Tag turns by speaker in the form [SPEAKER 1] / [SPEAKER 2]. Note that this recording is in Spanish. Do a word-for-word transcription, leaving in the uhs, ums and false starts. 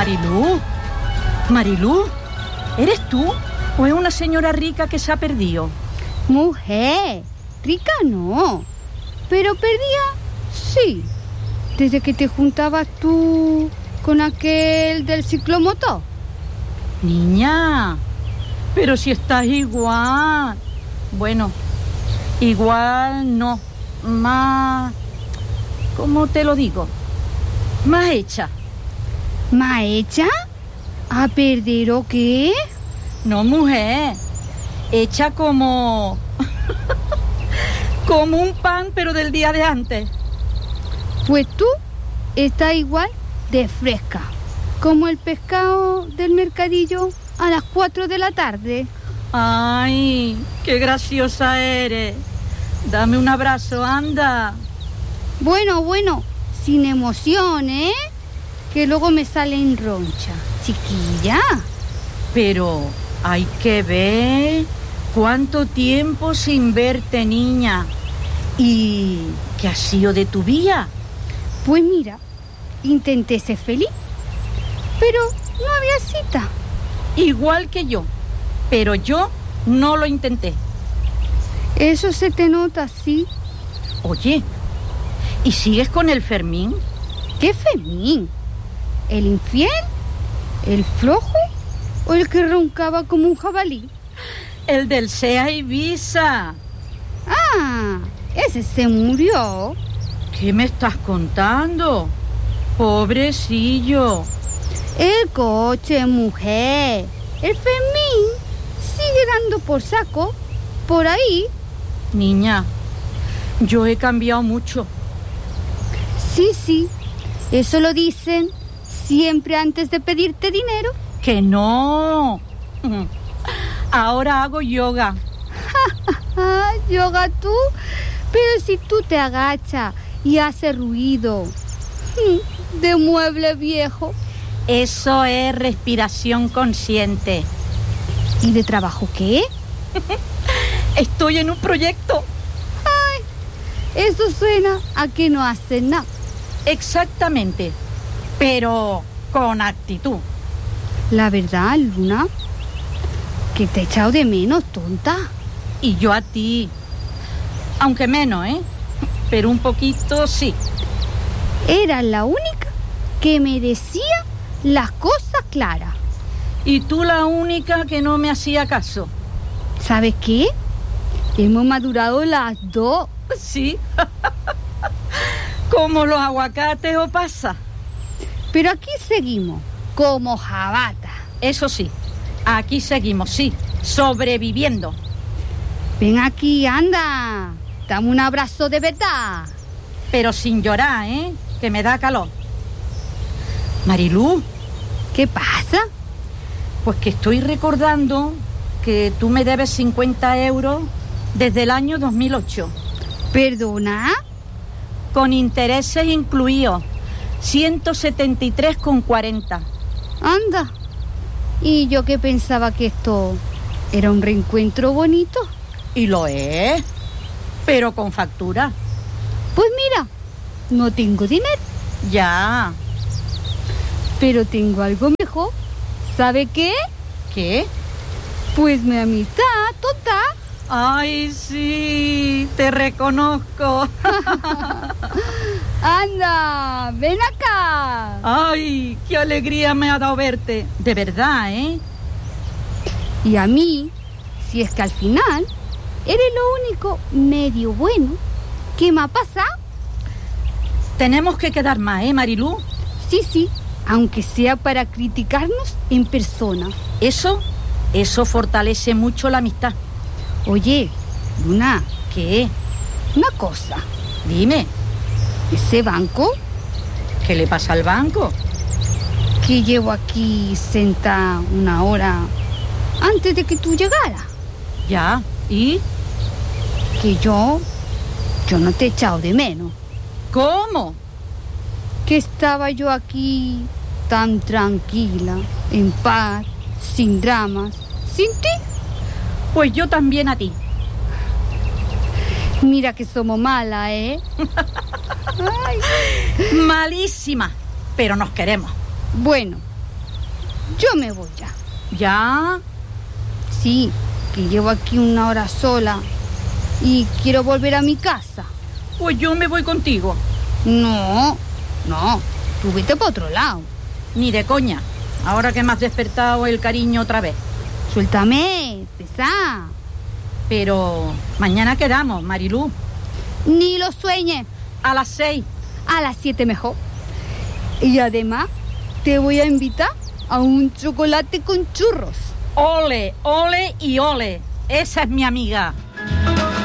[SPEAKER 1] Marilú, Marilú, ¿eres tú o es una señora rica que se ha perdido?
[SPEAKER 2] Mujer, rica no, pero perdida sí, desde que te juntabas tú con aquel del ciclomotor.
[SPEAKER 1] Niña, pero si estás igual. Bueno, igual no, más, ¿cómo te lo digo? Más hecha.
[SPEAKER 2] ¿Más hecha? ¿A perder o qué?
[SPEAKER 1] No, mujer, hecha como... como un pan, pero del día de antes.
[SPEAKER 2] Pues tú estás igual de fresca, como el pescado del mercadillo a las cuatro de la tarde.
[SPEAKER 1] Ay, qué graciosa eres. Dame un abrazo, anda.
[SPEAKER 2] Bueno, bueno, sin emoción, ¿eh? Que luego me salen roncha, chiquilla.
[SPEAKER 1] Pero hay que ver cuánto tiempo sin verte, niña. ¿Y qué ha sido de tu vida?
[SPEAKER 2] Pues mira, intenté ser feliz, pero no había cita.
[SPEAKER 1] Igual que yo, pero yo no lo intenté.
[SPEAKER 2] Eso se te nota, sí.
[SPEAKER 1] Oye, ¿y sigues con el Fermín?
[SPEAKER 2] ¿Qué Fermín? ¿El infiel? ¿El flojo? ¿O el que roncaba como un jabalí?
[SPEAKER 1] El del Sea Ibiza.
[SPEAKER 2] Ah, ese se murió.
[SPEAKER 1] ¿Qué me estás contando? Pobrecillo.
[SPEAKER 2] El coche, mujer. El Fermín sigue dando por saco por ahí.
[SPEAKER 1] Niña, yo he cambiado mucho.
[SPEAKER 2] Sí, sí, eso lo dicen siempre antes de pedirte dinero.
[SPEAKER 1] Que no. Ahora hago yoga.
[SPEAKER 2] Yoga tú, pero si tú te agachas y haces ruido de mueble viejo.
[SPEAKER 1] Eso es respiración consciente.
[SPEAKER 2] ¿Y de trabajo qué?
[SPEAKER 1] Estoy en un proyecto.
[SPEAKER 2] Ay, eso suena a que no haces nada.
[SPEAKER 1] Exactamente, pero con actitud.
[SPEAKER 2] La verdad, Luna, que te he echado de menos, tonta.
[SPEAKER 1] Y yo a ti. Aunque menos, ¿eh? Pero un poquito sí.
[SPEAKER 2] Eras la única que me decía las cosas claras.
[SPEAKER 1] Y tú la única que no me hacía caso.
[SPEAKER 2] ¿Sabes qué? Hemos madurado las dos.
[SPEAKER 1] Sí. Como los aguacates o pasa.
[SPEAKER 2] Pero aquí seguimos, como jabata.
[SPEAKER 1] Eso sí, aquí seguimos, sí, sobreviviendo.
[SPEAKER 2] Ven aquí, anda. Dame un abrazo de verdad.
[SPEAKER 1] Pero sin llorar, ¿eh? Que me da calor. Marilú.
[SPEAKER 2] ¿Qué pasa?
[SPEAKER 1] Pues que estoy recordando que tú me debes cincuenta euros desde el año dos mil ocho.
[SPEAKER 2] ¿Perdona?
[SPEAKER 1] Con intereses incluidos, ciento setenta y tres con cuarenta.
[SPEAKER 2] Anda. Y yo que pensaba que esto era un reencuentro bonito.
[SPEAKER 1] Y lo es, pero con factura.
[SPEAKER 2] Pues mira, no tengo dinero.
[SPEAKER 1] Ya.
[SPEAKER 2] Pero tengo algo mejor. ¿Sabe qué?
[SPEAKER 1] ¿Qué?
[SPEAKER 2] Pues mi amistad, tonta.
[SPEAKER 1] Ay, sí, te reconozco.
[SPEAKER 2] Anda, ven acá.
[SPEAKER 1] Ay, qué alegría me ha dado verte. De verdad, ¿eh?
[SPEAKER 2] Y a mí, si es que al final eres lo único medio bueno que me ha pasado.
[SPEAKER 1] Tenemos que quedar más, ¿eh, Marilú?
[SPEAKER 2] Sí, sí, aunque sea para criticarnos en persona.
[SPEAKER 1] Eso, eso fortalece mucho la amistad.
[SPEAKER 2] Oye, Luna.
[SPEAKER 1] ¿Qué?
[SPEAKER 2] Una cosa.
[SPEAKER 1] Dime.
[SPEAKER 2] ¿Ese banco?
[SPEAKER 1] ¿Qué le pasa al banco?
[SPEAKER 2] Que llevo aquí sentada una hora antes de que tú llegaras.
[SPEAKER 1] Ya, ¿y?
[SPEAKER 2] Que yo, yo no te he echado de menos.
[SPEAKER 1] ¿Cómo?
[SPEAKER 2] Que estaba yo aquí tan tranquila, en paz, sin dramas, sin ti.
[SPEAKER 1] Pues yo también a ti.
[SPEAKER 2] Mira que somos malas, ¿eh? Ay.
[SPEAKER 1] Malísima, pero nos queremos.
[SPEAKER 2] Bueno, Yo me voy ya.
[SPEAKER 1] ¿Ya?
[SPEAKER 2] Sí, que llevo aquí una hora sola y quiero volver a mi casa.
[SPEAKER 1] Pues yo me voy contigo.
[SPEAKER 2] No, no, tú vete para otro lado.
[SPEAKER 1] Ni de coña, ahora que me has despertado el cariño otra vez.
[SPEAKER 2] Suéltame, pesá.
[SPEAKER 1] Pero mañana quedamos, Marilú.
[SPEAKER 2] Ni lo sueñes.
[SPEAKER 1] A las seis.
[SPEAKER 2] A las siete mejor. Y además te voy a invitar a un chocolate con churros.
[SPEAKER 1] Ole, ole y ole. Esa es mi amiga.